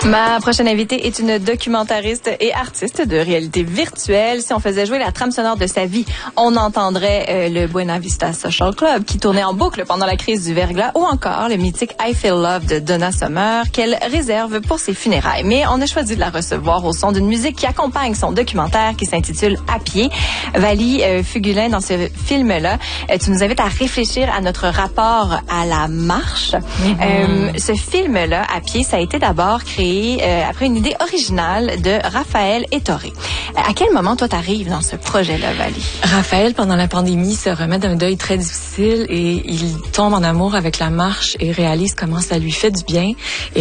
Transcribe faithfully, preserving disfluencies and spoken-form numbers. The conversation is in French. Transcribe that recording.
Ma prochaine invitée est une documentariste et artiste de réalité virtuelle. Si on faisait jouer la trame sonore de sa vie, on entendrait euh, le Buena Vista Social Club qui tournait en boucle pendant la crise du verglas ou encore le mythique I Feel Love de Donna Summer qu'elle réserve pour ses funérailles. Mais on a choisi de la recevoir au son d'une musique qui accompagne son documentaire qui s'intitule À pied. Vali euh, Fugulin, dans ce film-là, euh, tu nous invites à réfléchir à notre rapport à la marche. Mm-hmm. Euh, ce film-là, À pied, ça a été d'abord créé Euh, après une idée originale de Raphaël Ettoré. À quel moment, toi, t'arrives dans ce projet-là, Vali? Raphaël, pendant la pandémie, se remet d'un deuil très difficile et il tombe en amour avec la marche et réalise comment ça lui fait du bien. Et